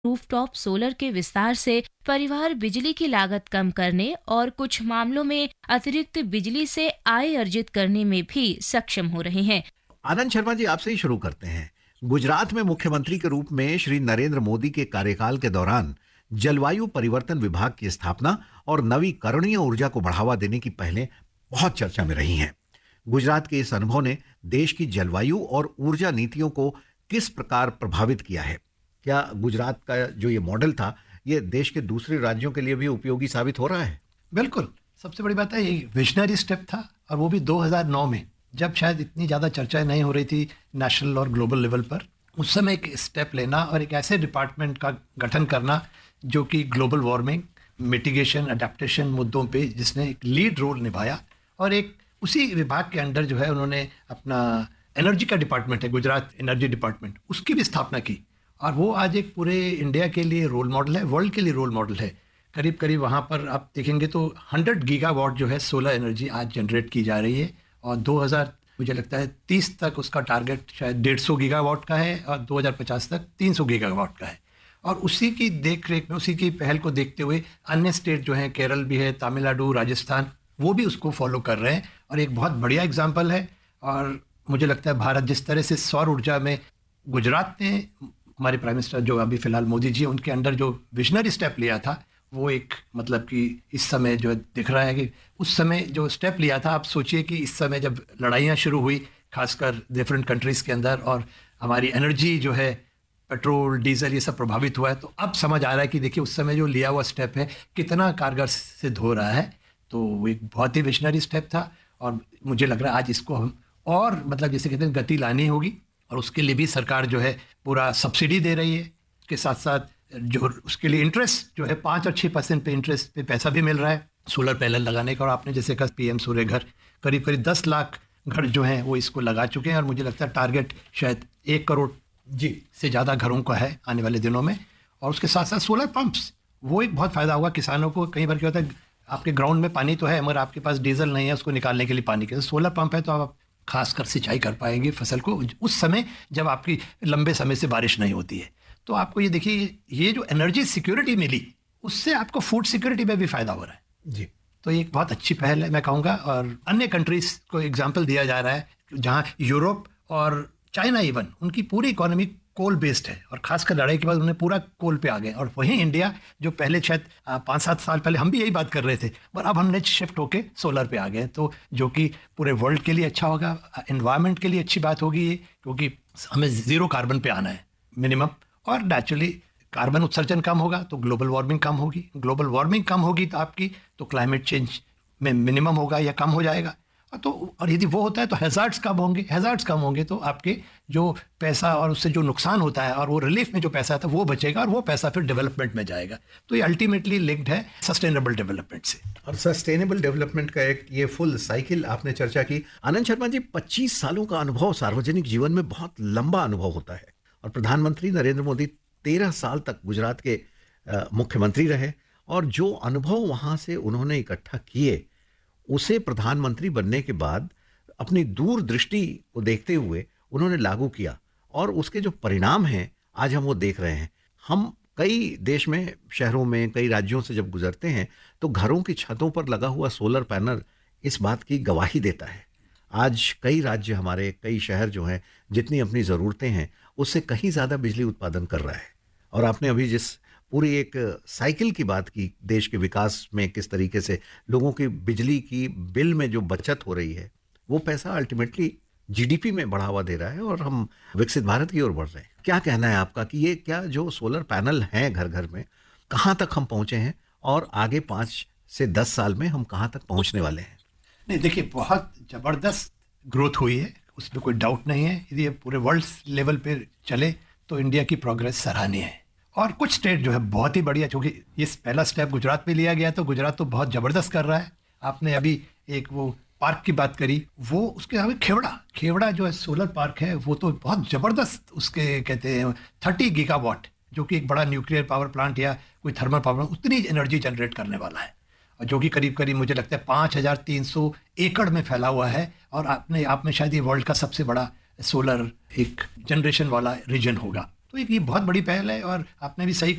Rooftop solar के विस्तार से परिवार बिजली की लागत कम करने और कुछ मामलों में अतिरिक्त बिजली से आय अर्जित करने में भी सक्षम हो रहे हैं। आनंद शर्मा जी, आपसे ही शुरू करते हैं। गुजरात में मुख्यमंत्री के रूप में श्री नरेंद्र मोदी के कार्यकाल के दौरान जलवायु परिवर्तन विभाग की स्थापना और नवीकरणीय ऊर्जा को बढ़ावा देने की पहलें बहुत चर्चा में रही हैं। गुजरात के इस अनुभव ने देश की जलवायु और ऊर्जा नीतियों को किस प्रकार प्रभावित किया है? क्या गुजरात का जो ये मॉडल था, ये देश के दूसरे राज्यों के लिए भी उपयोगी साबित हो रहा है? बिल्कुल, सबसे बड़ी बात है ये विजनरी स्टेप था, और वो भी 2009 में, जब शायद इतनी ज़्यादा चर्चाएं नहीं हो रही थी नेशनल और ग्लोबल लेवल पर। उस समय एक स्टेप लेना और एक ऐसे डिपार्टमेंट का गठन करना जो कि ग्लोबल वार्मिंग, मिटिगेशन, अडेप्टेशन मुद्दों पे जिसने एक लीड रोल निभाया, और एक उसी विभाग के अंडर जो है उन्होंने अपना एनर्जी का डिपार्टमेंट है, गुजरात एनर्जी डिपार्टमेंट, उसकी भी स्थापना की। और वो आज एक पूरे इंडिया के लिए रोल मॉडल है, वर्ल्ड के लिए रोल मॉडल है। करीब करीब वहाँ पर आप देखेंगे तो 100 गीगावाट जो है सोलर एनर्जी आज जनरेट की जा रही है, और 2000 मुझे लगता है 30 तक उसका टारगेट शायद 150 गीगावाट का है, और 2050 तक 300 गीगावाट का है। और उसी की देख रेख में, उसी की पहल को देखते हुए अन्य स्टेट जो हैं, केरल भी है, तमिलनाडु, राजस्थान, वो भी उसको फॉलो कर रहे हैं, और एक बहुत बढ़िया एग्जाम्पल है। और मुझे लगता है भारत जिस तरह से सौर ऊर्जा में, गुजरात ने, हमारे प्राइम मिनिस्टर जो अभी फिलहाल मोदी जी, उनके अंडर जो विजनरी स्टेप लिया था, वो एक मतलब कि इस समय जो दिख रहा है कि उस समय जो स्टेप लिया था, आप सोचिए कि इस समय जब लड़ाइयाँ शुरू हुई खासकर डिफरेंट कंट्रीज़ के अंदर, और हमारी एनर्जी जो है, पेट्रोल, डीजल, ये सब प्रभावित हुआ है, तो अब समझ आ रहा है कि देखिए उस समय जो लिया हुआ स्टेप है कितना कारगर सिद्ध हो रहा है। तो वो एक बहुत ही विजनरी स्टेप था, और मुझे लग रहा है आज इसको हम और मतलब जैसे कहते हैं गति लानी होगी, और उसके लिए भी सरकार जो है पूरा सब्सिडी दे रही है। के साथ साथ जो उसके लिए इंटरेस्ट जो है 5 और 6% पे इंटरेस्ट पे पैसा भी मिल रहा है सोलर पैनल लगाने का। और आपने जैसे कहा पीएम सूर्य घर, करीब करीब 10 लाख घर जो हैं वो इसको लगा चुके हैं, और मुझे लगता है टारगेट शायद 1 करोड़ जी से ज़्यादा घरों का है आने वाले दिनों में। और उसके साथ साथ सोलर पंप्स, वो एक बहुत फ़ायदा होगा किसानों को। कई बार क्या होता है, आपके ग्राउंड में पानी तो है मगर आपके पास डीजल नहीं है उसको निकालने के लिए पानी के, सोलर पंप है तो आप खासकर सिंचाई कर पाएंगे फसल को उस समय जब आपकी लंबे समय से बारिश नहीं होती है। तो आपको ये देखिए, ये जो एनर्जी सिक्योरिटी मिली, उससे आपको फूड सिक्योरिटी में भी फ़ायदा हो रहा है जी। तो ये एक बहुत अच्छी पहल है मैं कहूँगा। और अन्य कंट्रीज़ को एग्जाम्पल दिया जा रहा है, जहाँ यूरोप और चाइना इवन, उनकी पूरी इकोनॉमी कोल बेस्ड है, और खासकर लड़ाई के बाद उन्हें पूरा कोल पे आ गए। और वहीं इंडिया जो पहले शायद 5-7 साल पहले हम भी यही बात कर रहे थे, पर अब हमने शिफ्ट होके सोलर पे आ गए, तो जो कि पूरे वर्ल्ड के लिए अच्छा होगा, एनवायरनमेंट के लिए अच्छी बात होगी ये, क्योंकि हमें ज़ीरो कार्बन पे आना है मिनिमम। और नेचुरली कार्बन उत्सर्जन कम होगा तो ग्लोबल वार्मिंग कम होगी, ग्लोबल वार्मिंग कम होगी तो आपकी तो क्लाइमेट चेंज में मिनिमम होगा या कम हो जाएगा। तो और यदि वो होता है तो हैज़ार्ड्स कम होंगे तो आपके जो पैसा और उससे जो नुकसान होता है और वो रिलीफ में जो पैसा आता है वो बचेगा, और वो पैसा फिर डेवलपमेंट में जाएगा। तो ये अल्टीमेटली लिंक्ड है सस्टेनेबल डेवलपमेंट से। और सस्टेनेबल डेवलपमेंट का एक ये फुल साइकिल आपने चर्चा की। आनंद शर्मा जी, 25 सालों का अनुभव सार्वजनिक जीवन में बहुत लंबा अनुभव होता है, और प्रधानमंत्री नरेंद्र मोदी 13 साल तक गुजरात के मुख्यमंत्री रहे, और जो अनुभव वहाँ से उन्होंने इकट्ठा किए, उसे प्रधानमंत्री बनने के बाद अपनी दूरदृष्टि को देखते हुए उन्होंने लागू किया, और उसके जो परिणाम हैं आज हम वो देख रहे हैं। हम कई देश में, शहरों में, कई राज्यों से जब गुजरते हैं तो घरों की छतों पर लगा हुआ सोलर पैनल इस बात की गवाही देता है। आज कई राज्य, हमारे कई शहर जो हैं, जितनी अपनी ज़रूरतें हैं उससे कहीं ज़्यादा बिजली उत्पादन कर रहा है। और आपने अभी जिस पूरी एक साइकिल की बात की, देश के विकास में किस तरीके से लोगों की बिजली की बिल में जो बचत हो रही है, वो पैसा अल्टीमेटली जीडीपी में बढ़ावा दे रहा है, और हम विकसित भारत की ओर बढ़ रहे हैं। क्या कहना है आपका कि ये क्या जो सोलर पैनल हैं घर घर में, कहाँ तक हम पहुँचे हैं, और आगे 5 से 10 साल में हम कहाँ तक पहुँचने वाले हैं? नहीं, देखिए बहुत ज़बरदस्त ग्रोथ हुई है, उसमें कोई डाउट नहीं है। यदि ये पूरे वर्ल्ड लेवल पे चले तो इंडिया की प्रोग्रेस सराहनीय है। और कुछ स्टेट जो है बहुत ही बढ़िया, क्योंकि ये पहला स्टेप गुजरात में लिया गया, तो गुजरात तो बहुत ज़बरदस्त कर रहा है। आपने अभी एक वो पार्क की बात करी, वो उसके अलावा खेवड़ा जो है सोलर पार्क है, वो तो बहुत ज़बरदस्त, उसके कहते हैं 30 गीगावाट, जो कि एक बड़ा न्यूक्लियर पावर प्लांट या कोई थर्मल पावर उतनी एनर्जी जनरेट करने वाला है, और जो कि करीब करीब मुझे लगता है 5300 एकड़ में फैला हुआ है। और अपने आप में शायद ये वर्ल्ड का सबसे बड़ा सोलर एक जनरेशन वाला रीजन होगा। तो एक ये बहुत बड़ी पहल है। और आपने भी सही